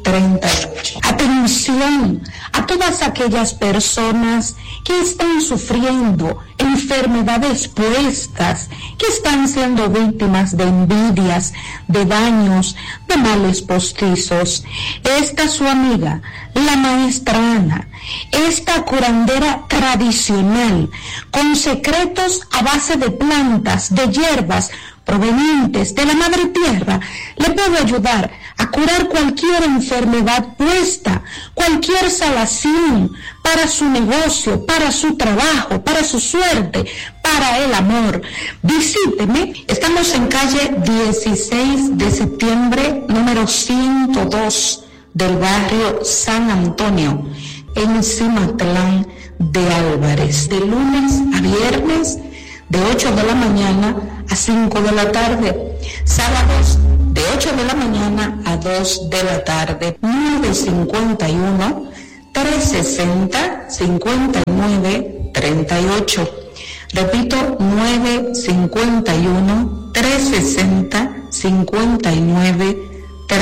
38. Atención a todas aquellas personas que están sufriendo enfermedades puestas, que están siendo víctimas de envidias, de daños, de males postizos. Esta su amiga, la maestra Ana, esta curandera tradicional, con secretos a base de plantas, de hierbas provenientes de la madre tierra, le puede ayudar a curar cualquier enfermedad puesta, cualquier salación para su negocio, para su trabajo, para su suerte, para el amor. Visíteme, estamos en calle 16 de septiembre, número 102 del barrio San Antonio, en Cimatlán de Álvarez, de lunes a viernes, de 8 de la mañana a 5 de la tarde, sábados de 8 de la mañana a 2 de la tarde, 951-360-5938. Repito, 951-360-5938.